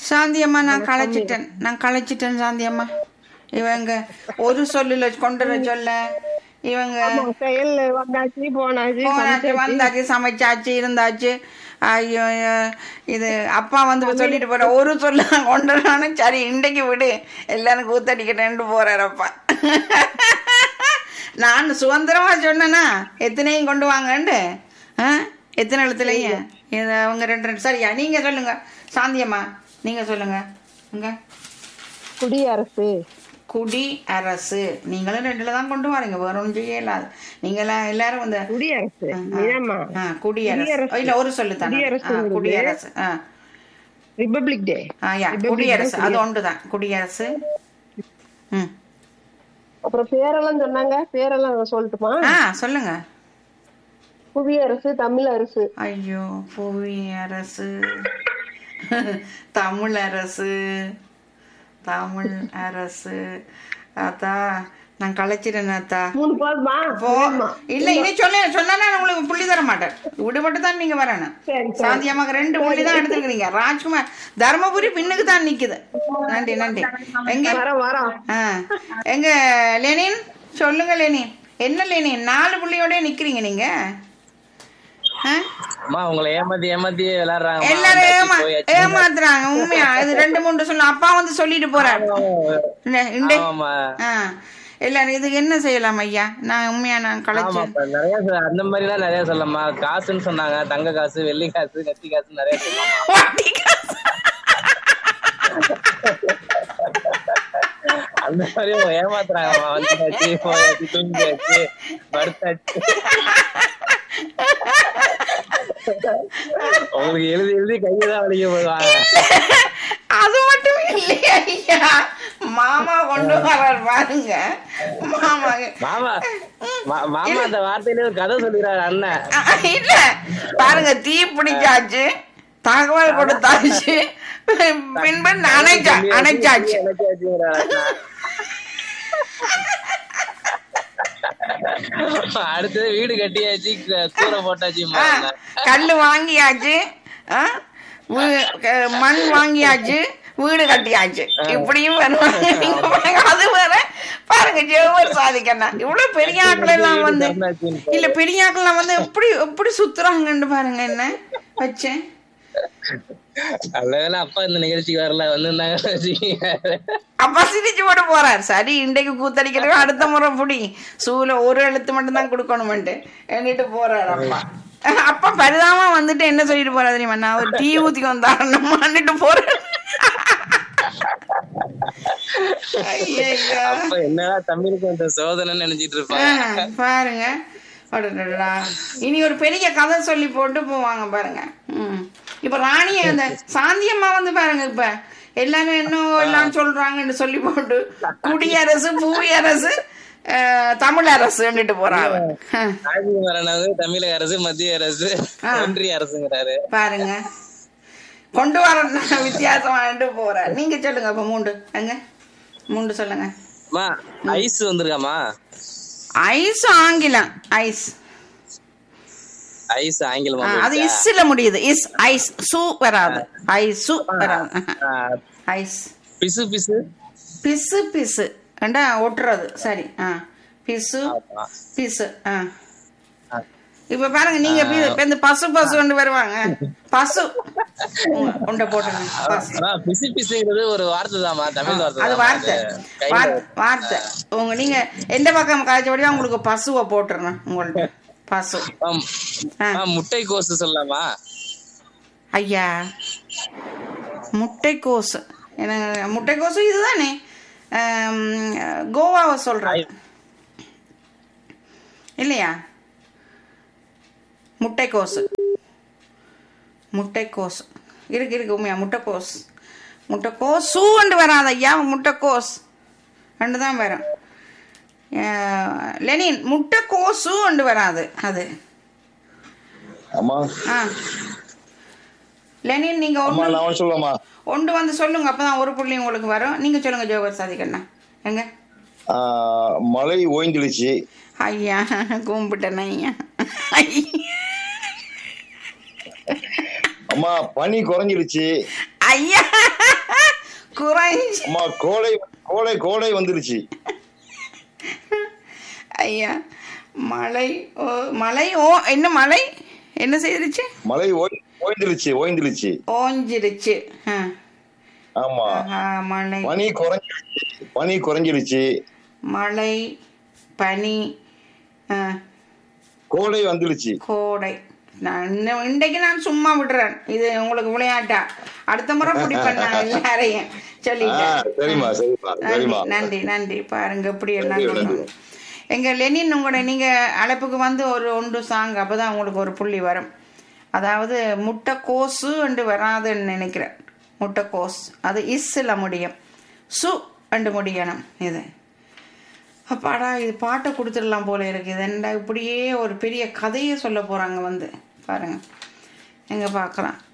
சாந்தியம்மா நான் வணக்கம். களைச்சிட்டேன் சாந்தியம்மா. இவங்க ஒரு சொல்லுல கொண்டு வர சொல்ல இவங்க ஆமா, செயல் வந்தாச்சு போனாச்சு போனாச்சு சமைச்சாச்சு. வந்தாச்சு சமைச்சாச்சு இருந்தாச்சு. ஐயோ ஐயோ, இது அப்பா வந்து சொல்லிட்டு போற ஒரு சொல்ல கொண்டு வரானு. சரி இன்றைக்கு விடு எல்லாரும் கூத்தடிக்கிட்டேன்ட்டு போறாரு அப்பா. நான் சுதந்திரமா சொன்னேன்னா எத்தனையும் கொண்டு வாங்கன்னு. எத்தனை எழுத்துலையும் இது அவங்க ரெண்டு சரியா நீங்க சொல்லுங்க சாந்தியம்மா, நீங்க சொல்லுங்க. இங்க குடியரசு. குடி அரசு நீங்களும் ரெண்டுல தான் கொண்டு வரீங்க, வேற ஒன்றும் செய்யலாது. நீங்க எல்லாரும் வந்து குடியரசு நிஜமா? குடியரசு குடியரசு. இல்ல ஒரு சொல்லு தானே. குடியரசுங்கிறது குடியரசு ரிபப்ளிக் டே. குடியரசு அது ஒன்றுதான் குடியரசு. ம் அப்புறம் பேரெல்லாம் சொன்னாங்க, பேரெல்லாம் சொல்லட்டுமா? சொல்லுங்க. புவியரசு, தமிழரசு. ஐயோ புவியரசு, தமிழரசு, தமிழ் அரசு. அத்தா நான் கலைச்சிட்டேன் அத்தா. 3 போதுமா? ஆமா. இல்ல இனி சொன்னா உங்களுக்கு புள்ளி தர மாட்டேன். விடுபட்டு தான் நீங்க வரணும். சரி, சரி. சாந்தியம்மாக்கு 2 புள்ளி தான் எடுத்துக்கிறீங்க. ராஜ்குமார் தர்மபுரி பின்னுக்கு தான் நிக்குது. நன்றி நன்றி. எங்க வரோம். எங்க லெனின் சொல்லுங்க. லெனின் என்ன லெனின் 4 புள்ளியோட நிக்கிறீங்க நீங்க? உங்களை ஏமாத்தி விளையாடுறாங்க. எல்லாரும் ஏமாத்துறாங்க உண்மையா. இது 2 3 சொல்ல அப்பா வந்து சொல்லிட்டு போறாரு. எல்லாரும் இதுக்கு என்ன செய்யலாம் ஐயா? நான் உண்மையா நான் கலைச்சேன். நிறைய அந்த மாதிரி எல்லாம் நிறைய சொல்லமா. காசுன்னு சொன்னாங்க, தங்க காசு, வெள்ளி காசு, நெத்தி காசு நிறைய அந்த மாதிரி ஏமாத்துறாங்கம்மா. வந்துச்சு போயாச்சு தூங்கியாச்சு படுத்தாச்சு. உங்களுக்கு எழுதி கையதான் வலிக்க போடுவாங்க. அது மட்டும் இல்லையா ஐயா, மாமா கொண்டு வர்றாரு பாருங்க. மாமா அந்த வார்த்தையில ஒரு கதை சொல்லிடுறாரு அண்ணன். இல்ல பாருங்க, தீ பிடிச்சாச்சு, தகவல் கொடுத்தாச்சு, பின்பு அணைச்சாச்சு. அடுத்தது வீடு கட்டியாச்சு, கூரை போட்டாச்சு, கல்லு வாங்கியாச்சு, மண் வாங்கியாச்சு, வீடு கட்டியாச்சு. இப்படியும் வருவாங்க. அது வேற பாருங்க ஜெவர் சாதிக்கண்ணா. இவ்வளவு பெரிய ஆட்கள் எல்லாம் வந்து இல்ல பெரிய ஆட்கள் எல்லாம் வந்து எப்படி சுத்துறாங்கன்னு பாருங்க. என்ன வச்சேன் அல்லவேளை அப்பா இந்த நிகழ்ச்சிக்கு வரல, வந்து அப்பா சிரிச்சு போட்டு போறாரு. சரி இன்றைக்கு கூத்தடிக்கிறது, அடுத்த முறை புடி சூல ஒரு எழுத்து மட்டும் தான் கொடுக்கணும்ட்டு எண்ணிட்டு போறாரு அப்பா. அப்பா பரிதாம வந்துட்டு என்ன சொல்லிட்டு போறா தெரியுமா? நான் ஒரு டீ ஊத்திக்கு வந்தாருன்னு போறேன். என்னடா தமிழுக்கு அந்த சோதனை நினைச்சிட்டு இருப்பாங்க பாருங்க. இனி ஒரு பெரிய கதை சொல்லி போட்டு போவாங்க பாருங்க. இப்ப ராணிய அந்த சாந்தியம்மா வந்து பாருங்க, இப்ப எல்லாரும் இன்னும் எல்லாம் சொல்றாங்கன்னு சொல்லி போட்டு குடியரசு, புவியரசு, தமிழ் அரசு போறாங்க. தமிழக அரசு, மத்திய அரசு, ஒன்றிய அரசுங்கிறாரு பாருங்க. கொண்டு வர வித்தியாசம் போற. நீங்க சொல்லுங்க இப்ப 3 எங்க 3 சொல்லுங்க. ஐஸ் வந்திருக்காமா? ஐஸ் ஆங்கிலம். ஐஸ் ஐஸ் ஆங்கிலம். அது இஸ்ல முடியுது. இஸ் ஐஸ் சு வராது. ஐஸ் வராது. ஐஸ் பிசு பிசு பிசு பிசு ஏண்டா ஒட்டுறது. சரி பிசு பிசு. இப்ப பாருங்க நீங்க இந்த பசு பசு கொண்டு வருவாங்க. பசு உண்ட போட்டுங்க. பிசு பிசுங்கிறது ஒரு வார்த்தை தாமா, தமிழ் வார்த்தை. அது வார்த்தை. உங்க நீங்க எந்த பக்கம் காய்ச்சபடியா உங்களுக்கு பசுவை போட்டுறேன். உங்கள்ட்ட பசு. முட்டைக்கோசு சொல்லலாமா ஐயா? முட்டைக்கோசு முட்டைக்கோசு இதுதானே கோவாவை சொல்றேன் இல்லையா? முட்டைக்கோசு முட்டைக்கோசு இருக்கு உண்மையா. முட்டைக்கோஸ் சூண்டு வராது ஐயா. முட்டைக்கோஸ் 2 தான் வரும். லெனின் முட்டைக்கோசு ஒன்று வராது. அது லெனின் நீங்க ஒன்று வந்து சொல்லுங்க, அப்பதான் ஒரு புள்ளி உங்களுக்கு வரும். நீங்க சொல்லுங்க ஜோகர் சாதிக்கண்ணா. எங்க மழை ஓய்ந்துடுச்சு ஐயா? கும்பிட்டேன் ஐயா. அம்மா பனி குறைஞ்சிருச்சு. ஐயா குறைஞ்சி அம்மா கோடை கோடை கோடை வந்துருச்சு. ஐயா மழை மழை என்ன மழை என்ன செய்திருச்சு? மழை ஓய்ந்துருச்சு ஓய்ந்துருச்சு. ஓஞ்சிருச்சு. ஆமா. மழை பனி குறைஞ்சிருச்சு. மழை பனி கோடை வந்துருச்சு. கோடை. இன்றைக்கு நான் சும்மா விடுறேன், இது உங்களுக்கு விளையாட்டா. அடுத்த முறை பிடிப்பேன் நான் எல்லாரையும் சொல்லிட்டேன். நன்றி நன்றி. பாருங்க இப்படி எல்லாம் எங்க லெனின் உங்களோட நீங்க அழைப்புக்கு வந்து ஒரு ஒன்று சாங், அப்பதான் உங்களுக்கு ஒரு புள்ளி வரும். அதாவது முட்டைக்கோசு என்று வராதுன்னு நினைக்கிறேன். முட்டைக்கோஸ் அது இஸ்ல முடியும், சு அண்டு முடியணும். இது அப்பாடா இது பாட்டை கொடுத்துடலாம் போல இருக்கு. இதெண்டா இப்படியே ஒரு பெரிய கதையை சொல்ல போறாங்க வந்து பாருங்க. எங்க பார்க்கலாம்.